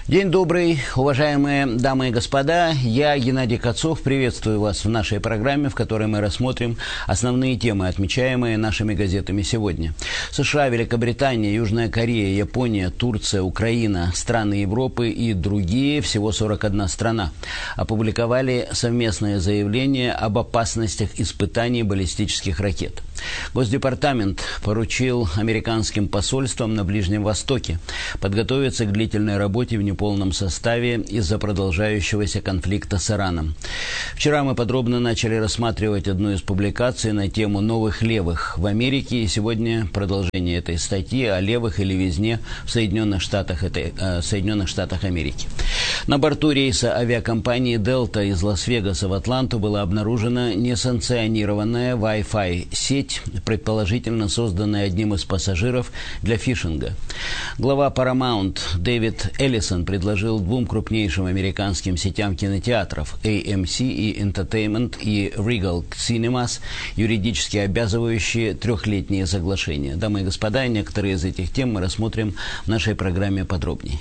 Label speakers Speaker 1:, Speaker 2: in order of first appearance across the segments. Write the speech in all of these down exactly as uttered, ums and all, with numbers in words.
Speaker 1: День добрый, уважаемые дамы и господа. Я, Геннадий Кацов, приветствую вас в нашей программе, в которой мы рассмотрим основные темы, отмечаемые нашими газетами сегодня. США, Великобритания, Южная Корея, Япония, Турция, Украина, страны Европы и другие, всего сорок одна страна, опубликовали совместное заявление об опасностях испытаний баллистических ракет. Госдепартамент поручил американским посольствам на Ближнем Востоке подготовиться к длительной работе в неполном составе из-за продолжающегося конфликта с Ираном. Вчера мы подробно начали рассматривать одну из публикаций на тему новых левых в Америке, и сегодня продолжение этой статьи о левых и левизне в Соединенных Штатах, этой, э, Соединенных Штатах Америки. На борту рейса авиакомпании Delta из Лас-Вегаса в Атланту была обнаружена несанкционированная Wi-Fi сеть, предположительно созданная одним из пассажиров для фишинга. Глава Paramount Дэвид Эллисон предложил двум крупнейшим американским сетям кинотеатров эй эм си и Entertainment и Regal Cinemas юридически обязывающие трехлетние соглашения. Дамы и господа, некоторые из этих тем мы рассмотрим в нашей программе подробнее.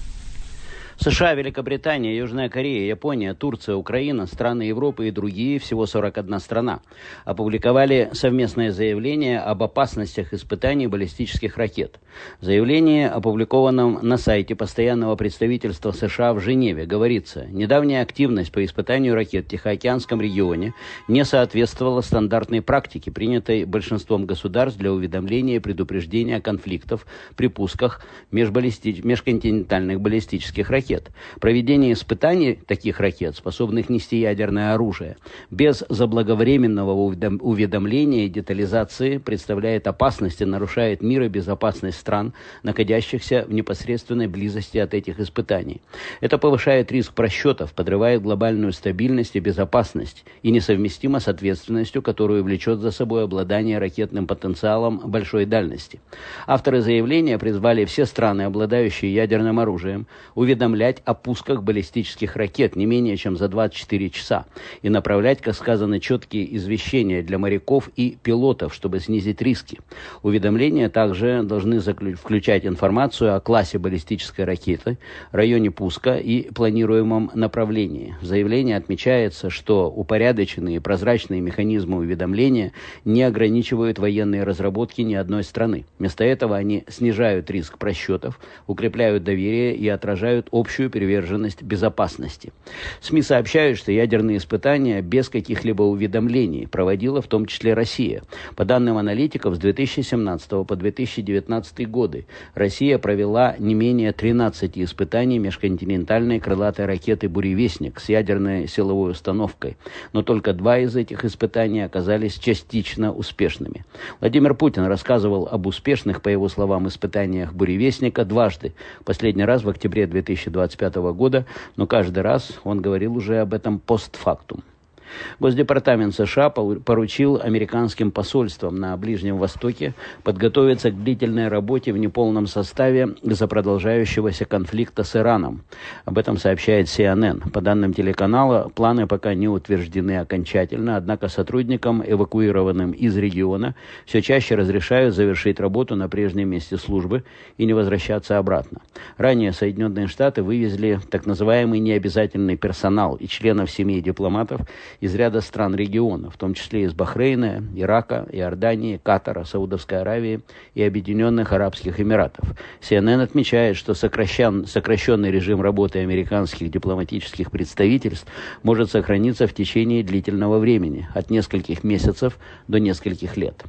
Speaker 1: США, Великобритания, Южная Корея, Япония, Турция, Украина, страны Европы и другие, всего сорок одна страна, опубликовали совместное заявление об опасностях испытаний баллистических ракет. Заявление, опубликованном на сайте постоянного представительства США в Женеве, говорится: недавняя активность по испытанию ракет в Тихоокеанском регионе не соответствовала стандартной практике, принятой большинством государств для уведомления и предупреждения конфликтов при пусках межбаллисти... межконтинентальных баллистических ракет. Проведение испытаний таких ракет, способных нести ядерное оружие, без заблаговременного уведомления и детализации представляет опасность и нарушает мир и безопасность стран, находящихся в непосредственной близости от этих испытаний. Это повышает риск просчетов, подрывает глобальную стабильность и безопасность и несовместимо с ответственностью, которую влечет за собой обладание ракетным потенциалом большой дальности. Авторы заявления призвали все страны, обладающие ядерным оружием, уведомлять о пусках баллистических ракет не менее чем за двадцать четыре часа и направлять, как сказано, четкие извещения для моряков и пилотов, чтобы снизить риски. Уведомления также должны заклю- включать информацию о классе баллистической ракеты, районе пуска и планируемом направлении. В заявлении отмечается, что упорядоченные и прозрачные механизмы уведомления не ограничивают военные разработки ни одной страны. Вместо этого они снижают риск просчетов, укрепляют доверие и отражают общую приверженность безопасности. СМИ сообщают, что ядерные испытания без каких-либо уведомлений проводила в том числе Россия. По данным аналитиков, с две тысячи семнадцатого по две тысячи девятнадцатый годы Россия провела не менее тринадцати испытаний межконтинентальной крылатой ракеты «Буревестник» с ядерной силовой установкой. Но только два из этих испытаний оказались частично успешными. Владимир Путин рассказывал об успешных, по его словам, испытаниях «Буревестника» дважды. Последний раз в октябре две тысячи двадцать пятого года, но каждый раз он говорил уже об этом постфактум. Госдепартамент США поручил американским посольствам на Ближнем Востоке подготовиться к длительной работе в неполном составе из-за продолжающегося конфликта с Ираном. Об этом сообщает си эн эн. По данным телеканала, планы пока не утверждены окончательно, однако сотрудникам, эвакуированным из региона, все чаще разрешают завершить работу на прежнем месте службы и не возвращаться обратно. Ранее Соединенные Штаты вывезли так называемый необязательный персонал и членов семей дипломатов из ряда стран региона, в том числе из Бахрейна, Ирака, Иордании, Катара, Саудовской Аравии и Объединенных Арабских Эмиратов. си эн эн отмечает, что сокращен, сокращенный режим работы американских дипломатических представительств может сохраниться в течение длительного времени, от нескольких месяцев до нескольких лет.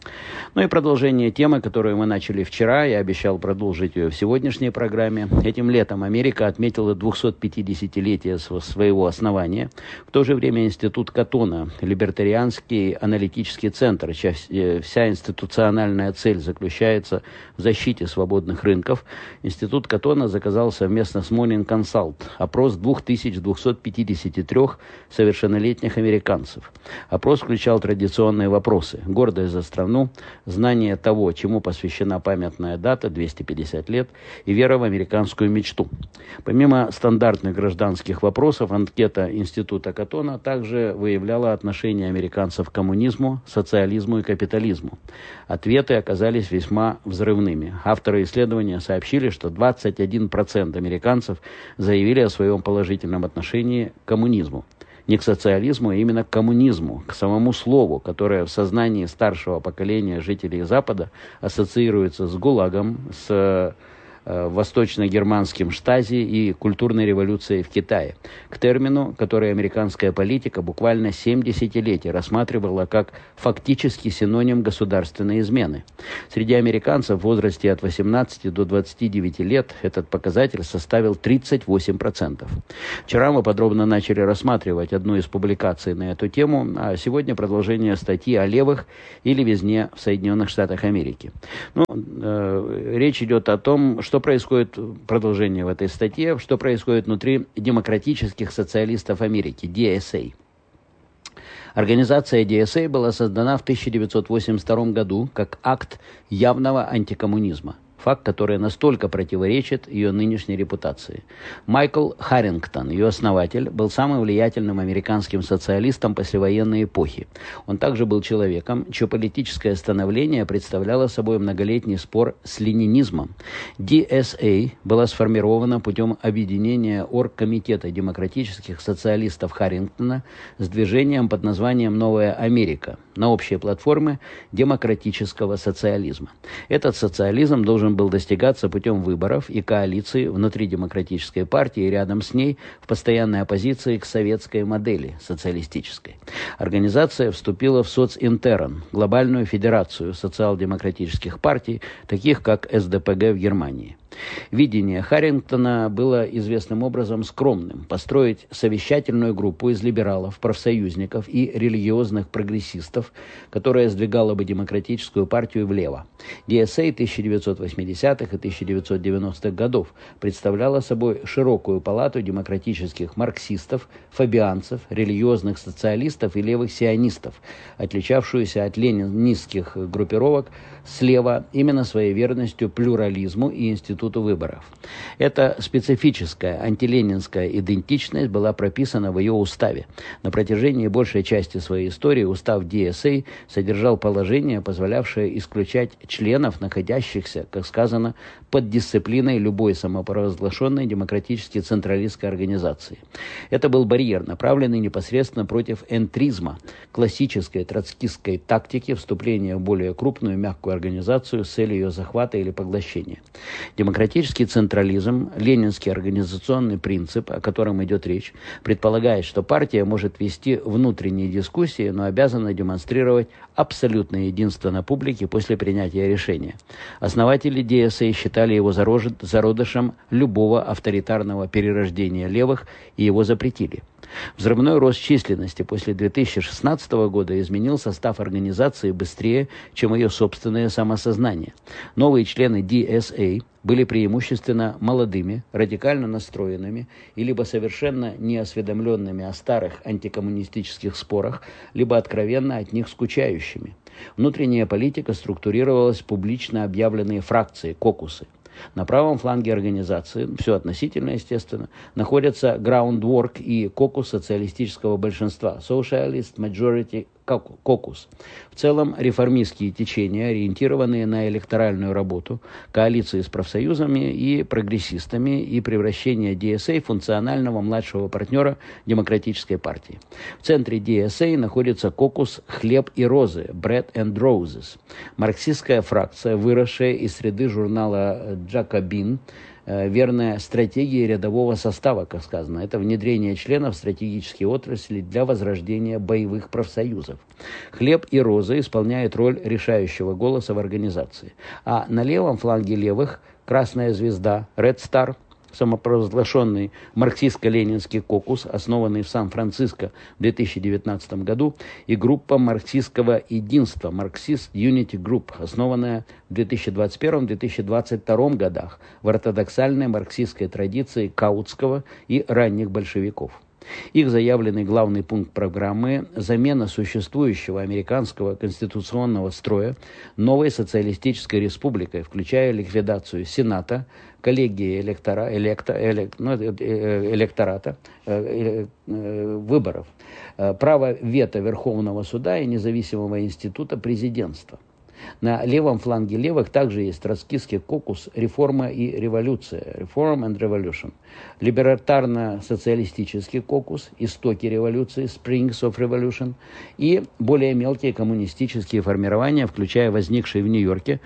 Speaker 1: Ну и продолжение темы, которую мы начали вчера, я обещал продолжить ее в сегодняшней программе. Этим летом Америка отметила двухсотпятидесятилетие своего основания. В то же время Институт Каттона, либертарианский аналитический центр, вся институциональная цель заключается в защите свободных рынков. Институт Каттона заказал совместно с Morning Consult опрос две тысячи двести пятьдесят три совершеннолетних американцев. Опрос включал традиционные вопросы: гордость за страну,
Speaker 2: войну, знание того, чему посвящена памятная дата, двести пятьдесят лет, и вера в американскую мечту. Помимо стандартных гражданских вопросов, анкета Института Каттона также выявляла отношение американцев к коммунизму, социализму и капитализму. Ответы оказались весьма взрывными. Авторы исследования сообщили, что двадцать один процент американцев заявили о своем положительном отношении к коммунизму. Не к социализму, а именно к коммунизму, к самому слову, которое в сознании старшего поколения жителей Запада ассоциируется с ГУЛАГом, с восточно-германским штази и культурной революцией в Китае, к термину, который американская политика буквально семь десятилетий рассматривала как фактически синоним государственной измены. Среди американцев в возрасте от восемнадцати до двадцати девяти лет этот показатель составил тридцать восемь процентов. Вчера мы подробно начали рассматривать одну из публикаций на эту тему, а сегодня продолжение статьи о левых и левизне в Соединенных Штатах Америки. Ну, э, речь идет о том, что Что происходит, продолжение в этой статье, что происходит внутри демократических социалистов Америки, ди эс эй. Организация ди эс эй была создана в тысяча девятьсот восемьдесят втором году как акт явного антикоммунизма. Факт, который настолько противоречит ее нынешней репутации. Майкл Харрингтон, ее основатель, был самым влиятельным американским социалистом послевоенной эпохи. Он также был человеком, чье политическое становление представляло собой многолетний спор с ленинизмом. ди эс эй была сформирована путем объединения оргкомитета демократических социалистов Харрингтона с движением под названием «Новая Америка» на общей платформе демократического социализма. Этот социализм должен был достигаться путем выборов и коалиции внутри демократической партии и рядом с ней в постоянной оппозиции к советской модели социалистической. Организация вступила в социнтерн, глобальную федерацию социал-демократических партий, таких как эс дэ пэ гэ в Германии. Видение Харрингтона было известным образом скромным – построить совещательную группу из либералов, профсоюзников и религиозных прогрессистов, которая сдвигала бы демократическую партию влево. ди эс эй тысяча девятьсот восьмидесятых и тысяча девятьсот девяностых годов представляла собой широкую палату демократических марксистов, фабианцев, религиозных социалистов и левых сионистов, отличавшуюся от ленинистских группировок слева именно своей верностью плюрализму и институту выборов. Эта специфическая антиленинская идентичность была прописана в ее уставе. На протяжении большей части своей истории устав ди эс эй содержал положение, позволявшее исключать членов, находящихся, как сказано, под дисциплиной любой самопровозглашенной демократически централистской организации. Это был барьер, направленный непосредственно против энтризма, классической троцкистской тактики вступления в более крупную мягкую организацию с целью ее захвата или поглощения. Демократический централизм, ленинский организационный принцип, о котором идет речь, предполагает, что партия может вести внутренние дискуссии, но обязана демонстрировать абсолютное единство на публике после принятия решения. Основатели ди эс эй считали его зародышем любого авторитарного перерождения левых и его запретили. Взрывной рост численности после две тысячи шестнадцатого года изменил состав организации быстрее, чем ее собственное самосознание. Новые члены ди эс эй были преимущественно молодыми, радикально настроенными и либо совершенно неосведомленными о старых антикоммунистических спорах, либо откровенно от них скучающими. Внутренняя политика структурировалась в публично объявленные фракции, кокусы. На правом фланге организации, все относительно, естественно, находятся Groundwork и кокус социалистического большинства, Socialist Majority Caucus. В целом, реформистские течения, ориентированные на электоральную работу, коалиции с профсоюзами и прогрессистами и превращение ди эс эй в функционального младшего партнера демократической партии. В центре ди эс эй находится кокус «Хлеб и розы» Bread and Roses. Марксистская фракция, выросшая из среды журнала «Джакобин», верная стратегии рядового состава, как сказано. Это внедрение членов в стратегические отрасли для возрождения боевых профсоюзов. Хлеб и розы исполняют роль решающего голоса в организации. А на левом фланге левых Красная звезда, Red Star, самопровозглашенный марксистско-ленинский кокус, основанный в Сан-Франциско в две тысячи девятнадцатом году, и группа марксистского единства, Marxist Unity Group, основанная в две тысячи двадцать первом — две тысячи двадцать втором годах в ортодоксальной марксистской традиции Каутского и ранних большевиков. Их заявленный главный пункт программы – замена существующего американского конституционного строя новой социалистической республикой, включая ликвидацию Сената, коллегии электора, электор, элек, ну, электората, э, э, выборов, э, право вето Верховного суда и независимого института президентства. На левом фланге левых также есть троцкистский кокус «Реформа и революция» (Reform and Revolution), либертарно-социалистический кокус «Истоки революции» (Springs of Revolution) и более мелкие коммунистические формирования, включая возникший в Нью-Йорке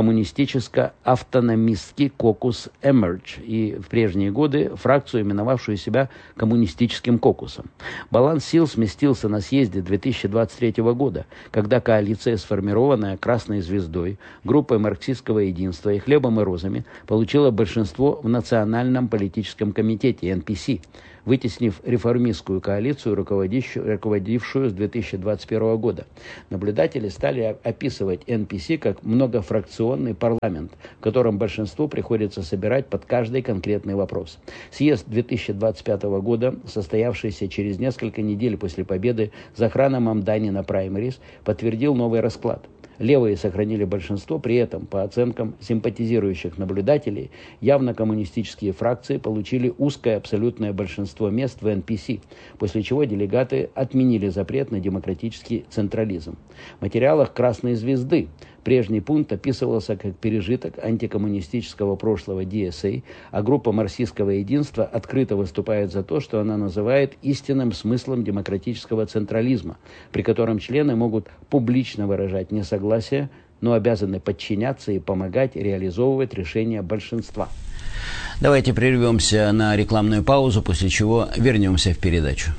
Speaker 2: коммунистическо-автономистский кокус «Emerge» и в прежние годы фракцию, именовавшую себя коммунистическим кокусом. Баланс сил сместился на съезде две тысячи двадцать третьего года, когда коалиция, сформированная Красной звездой, группой марксистского единства и хлебом и розами, получила большинство в Национальном политическом комитете эн пи си, вытеснив реформистскую коалицию, руководившую с две тысячи двадцать первого года. Наблюдатели стали описывать эн пи си как многофракционный парламент, в котором большинству приходится собирать под каждый конкретный вопрос. Съезд две тысячи двадцать пятого года, состоявшийся через несколько недель после победы Захрана Мамдани на праймерис, подтвердил новый расклад. Левые сохранили большинство, при этом, по оценкам симпатизирующих наблюдателей, явно коммунистические фракции получили узкое абсолютное большинство мест в эн пи си, после чего делегаты отменили запрет на демократический централизм. В материалах «Красной звезды» прежний пункт описывался как пережиток антикоммунистического прошлого ди эс эй, а группа марксистского единства открыто выступает за то, что она называет истинным смыслом демократического централизма, при котором члены могут публично выражать несогласие, но обязаны подчиняться и помогать реализовывать решения большинства.
Speaker 1: Давайте прервемся на рекламную паузу, после чего вернемся в передачу.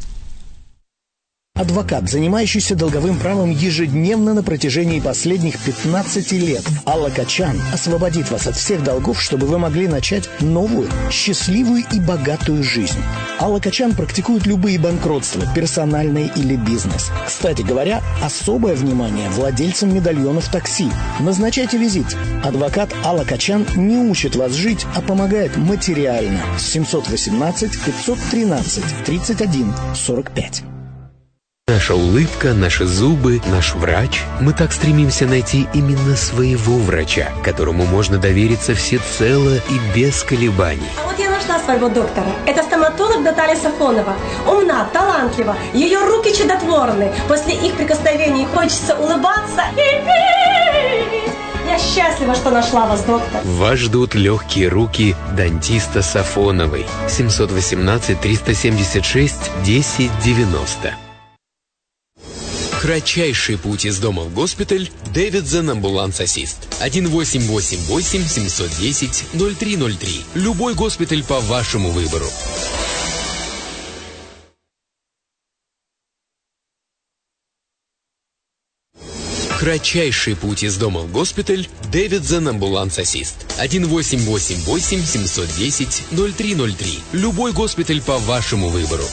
Speaker 3: Адвокат, занимающийся долговым правом ежедневно на протяжении последних пятнадцати лет. Алла Качан освободит вас от всех долгов, чтобы вы могли начать новую, счастливую и богатую жизнь. Алла Качан практикует любые банкротства, персональные или бизнес. Кстати говоря, особое внимание владельцам медальонов такси. Назначайте визит. Адвокат Алла Качан не учит вас жить, а помогает материально. семьсот восемнадцать пятьсот тринадцать тридцать один сорок пять.
Speaker 4: Наша улыбка, наши зубы, наш врач. Мы так стремимся найти именно своего врача, которому можно довериться всецело и без колебаний.
Speaker 5: А вот я нашла своего доктора. Это стоматолог Наталья Сафонова. Умна, талантлива, ее руки чудотворны. После их прикосновений хочется улыбаться. Я счастлива, что нашла вас, доктор.
Speaker 4: Вас ждут легкие руки дантиста Сафоновой. семьсот восемнадцать триста семьдесят шесть десять девяносто. Кратчайший путь из дома в госпиталь. Дэвидсон Амбуланс Ассист. один восемь восемь восемь семь один ноль ноль три ноль три. Любой госпиталь по вашему выбору. Кратчайший путь из дома в госпиталь. Дэвидсон Амбуланс Ассист. один восемь восемь восемь семь один ноль ноль три ноль три. Любой госпиталь по вашему выбору.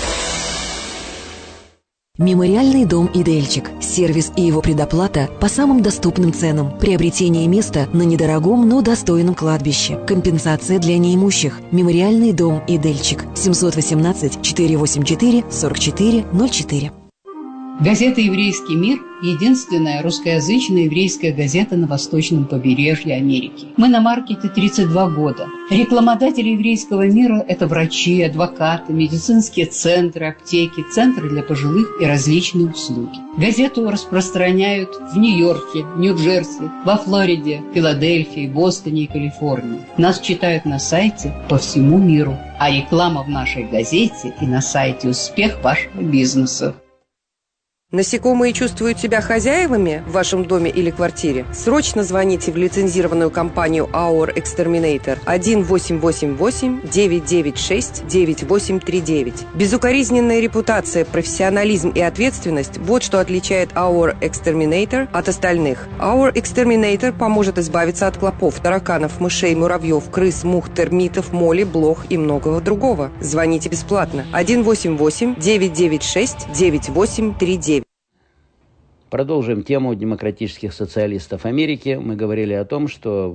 Speaker 6: Мемориальный дом «Идельчик». Сервис и его предоплата по самым доступным ценам. Приобретение места на недорогом, но достойном кладбище. Компенсация для неимущих. Мемориальный дом «Идельчик». семьсот восемнадцать четыреста восемьдесят четыре сорок четыре ноль четыре.
Speaker 7: Газета «Еврейский мир» – единственная русскоязычная еврейская газета на восточном побережье Америки. Мы на маркете тридцать два года. Рекламодатели «Еврейского мира» – это врачи, адвокаты, медицинские центры, аптеки, центры для пожилых и различные услуги. Газету распространяют в Нью-Йорке, Нью-Джерси, во Флориде, Филадельфии, Бостоне и Калифорнии. Нас читают на сайте по всему миру. А реклама в нашей газете и на сайте «Успех вашего бизнеса».
Speaker 8: Насекомые чувствуют себя хозяевами в вашем доме или квартире? Срочно звоните в лицензированную компанию Our Exterminator один восемь восемь восемь девять девять шесть девять восемь три девять. Безукоризненная репутация, профессионализм и ответственность – вот что отличает Our Exterminator от остальных. Our Exterminator поможет избавиться от клопов, тараканов, мышей, муравьев, крыс, мух, термитов, моли, блох и многого другого. Звоните бесплатно один восемь восемь девять девять шесть девять восемь три девять.
Speaker 2: Продолжим тему демократических социалистов Америки. Мы говорили о том, что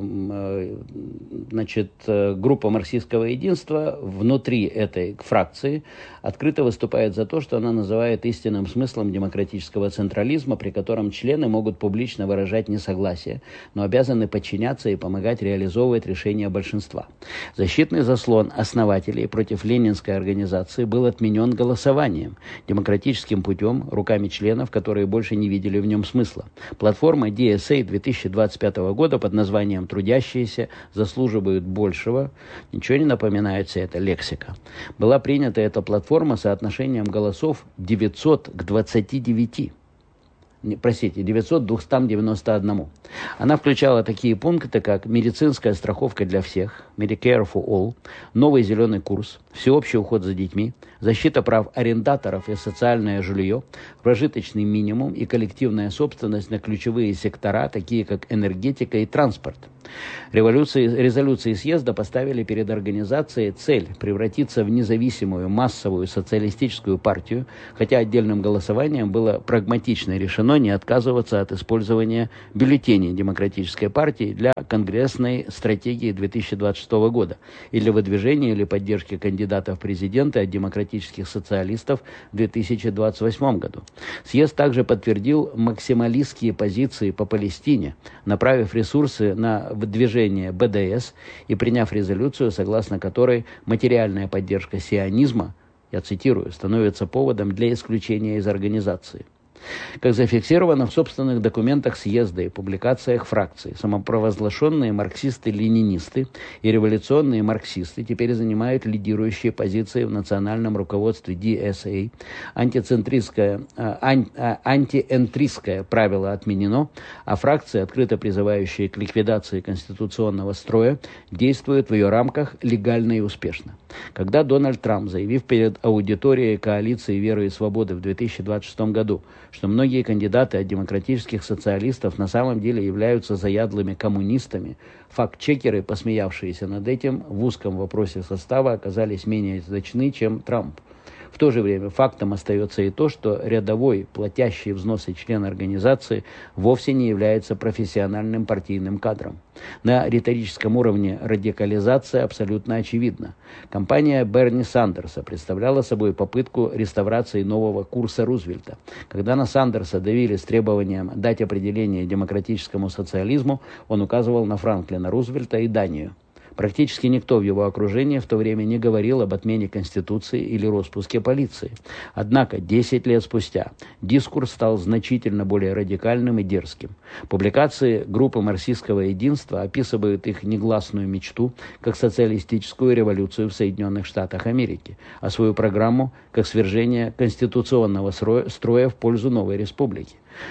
Speaker 2: значит, группа марксистского единства внутри этой фракции открыто выступает за то, что она называет истинным смыслом демократического централизма, при котором члены могут публично выражать несогласие, но обязаны подчиняться и помогать реализовывать решения большинства. Защитный заслон основателей против ленинской организации был отменен голосованием, демократическим путем, руками членов, которые больше не видели в нем смысла. Платформа ди эс эй две тысячи двадцать пятого года под названием «Трудящиеся заслуживают большего», ничего не напоминает вся эта лексика. Была принята эта платформа соотношением голосов девятьсот к двадцати девяти. Простите, девятьсот к двухстам девяноста одному. Она включала такие пункты, как медицинская страховка для всех, Medicare for All, новый зеленый курс, всеобщий уход за детьми, защита прав арендаторов и социальное жилье, прожиточный минимум и коллективная собственность на ключевые сектора, такие как энергетика и транспорт. Революции, резолюции съезда поставили перед организацией цель превратиться в независимую массовую социалистическую партию, хотя отдельным голосованием было прагматично решено не отказываться от использования бюллетеней Демократической партии для конгрессной стратегии две тысячи двадцать шестого года и для выдвижения или поддержки кандидатов в президенты от демократических социалистов в две тысячи двадцать восьмом году. Съезд также подтвердил максималистские позиции по Палестине, направив ресурсы на выдвижение бэ дэ эс и приняв резолюцию, согласно которой материальная поддержка сионизма, я цитирую, становится поводом для исключения из организации. Как зафиксировано в собственных документах съезда и публикациях фракции, самопровозглашенные марксисты-ленинисты и революционные марксисты теперь занимают лидирующие позиции в национальном руководстве ди эс эй. Антицентристское, ан, антиэнтристское правило отменено, а фракции, открыто призывающие к ликвидации конституционного строя, действуют в ее рамках легально и успешно. Когда Дональд Трамп, заявив перед аудиторией коалиции «Веры и свободы» в две тысячи двадцать шестом году, что многие кандидаты от демократических социалистов на самом деле являются заядлыми коммунистами, факт-чекеры, посмеявшиеся над этим, в узком вопросе состава оказались менее точны, чем Трамп. В то же время фактом остается и то, что рядовой, платящий взносы член организации вовсе не является профессиональным партийным кадром. На риторическом уровне радикализация абсолютно очевидна. Кампания Берни Сандерса представляла собой попытку реставрации нового курса Рузвельта. Когда на Сандерса давили с требованием дать определение демократическому социализму, он указывал на Франклина Рузвельта и Данию. Практически никто в его окружении в то время не говорил об отмене Конституции или распуске полиции. Однако десять лет спустя дискурс стал значительно более радикальным и дерзким. Публикации группы марксистского единства описывают их негласную мечту как социалистическую революцию в Соединенных Штатах Америки, а свою программу как свержение конституционного строя в пользу новой республики.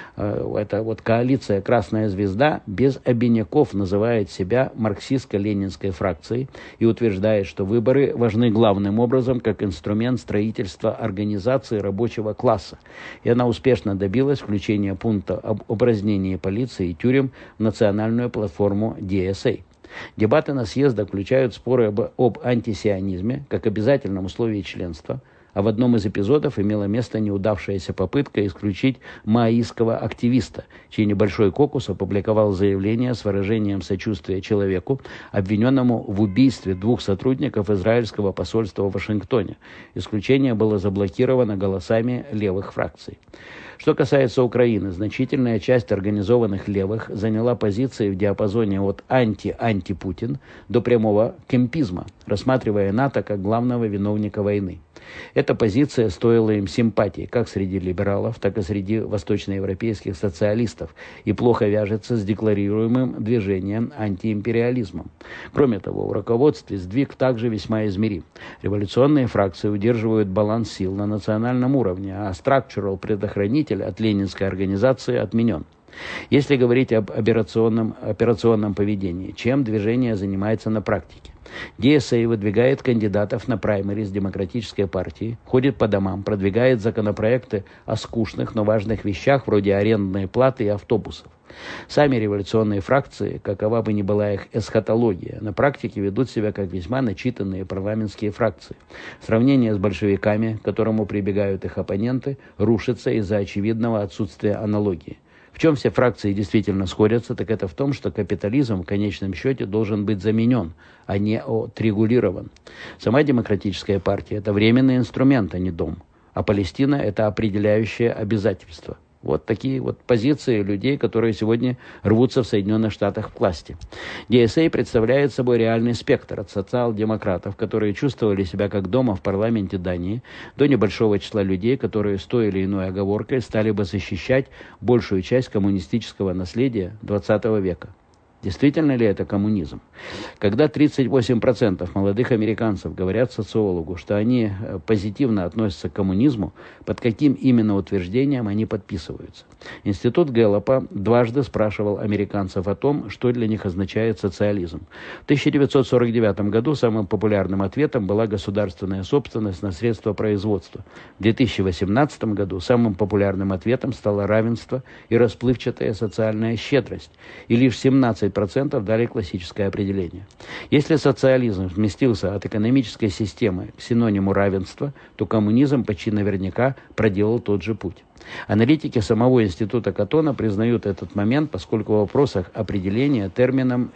Speaker 2: Это вот коалиция «Красная звезда» без обиняков называет себя марксистско-ленинской фракцией и утверждает, что выборы важны главным образом как инструмент строительства организации рабочего класса. И она успешно добилась включения пункта об упразднении полиции и тюрем в национальную платформу ди эс эй. Дебаты на съездах включают споры об, об антисионизме как обязательном условии членства, а в одном из эпизодов имела место неудавшаяся попытка исключить маоистского активиста, чей небольшой кокус опубликовал заявление с выражением сочувствия человеку, обвиненному в убийстве двух сотрудников израильского посольства в Вашингтоне. Исключение было заблокировано голосами левых фракций. Что касается Украины, значительная часть организованных левых заняла позиции в диапазоне от анти-антипутин до прямого кемпизма, рассматривая НАТО как главного виновника войны. Эта позиция стоила им симпатии как среди либералов, так и среди восточноевропейских социалистов и плохо вяжется с декларируемым движением антиимпериализмом. Кроме того, в руководстве сдвиг также весьма измерим. Революционные фракции удерживают баланс сил на национальном уровне, а structural предохранитель от ленинской организации отменен. Если говорить об операционном, операционном поведении, чем движение занимается на практике? ди эс эй выдвигает кандидатов на праймериз Демократической партии, ходит по домам, продвигает законопроекты о скучных, но важных вещах вроде арендной платы и автобусов. Сами революционные фракции, какова бы ни была их эсхатология, на практике ведут себя как весьма начитанные парламентские фракции. Сравнение с большевиками, к которому прибегают их оппоненты, рушится из-за очевидного отсутствия аналогии. В чем все фракции действительно сходятся, так это в том, что капитализм в конечном счете должен быть заменен, а не отрегулирован. Сама демократическая партия – это временный инструмент, а не дом. А Палестина – это определяющее обязательство. Вот такие вот позиции людей, которые сегодня рвутся в Соединенных Штатах к власти. ди эс эй представляет собой реальный спектр от социал-демократов, которые чувствовали себя как дома в парламенте Дании, до небольшого числа людей, которые с той или иной оговоркой стали бы защищать большую часть коммунистического наследия двадцатого века. Действительно ли это коммунизм? Когда тридцать восемь процентов молодых американцев говорят социологу, что они позитивно относятся к коммунизму, под каким именно утверждением они подписываются? Институт Гэллопа дважды спрашивал американцев о том, что для них означает социализм. В тысяча девятьсот сорок девятом году самым популярным ответом была государственная собственность на средства производства. В две тысячи восемнадцатом году самым популярным ответом стало равенство и расплывчатая социальная щедрость. И лишь семнадцать процентов дали классическое определение. Если социализм сместился от экономической системы к синониму равенства, то коммунизм почти наверняка проделал тот же путь. Аналитики самого института Каттона признают этот момент, поскольку в вопросах определения термином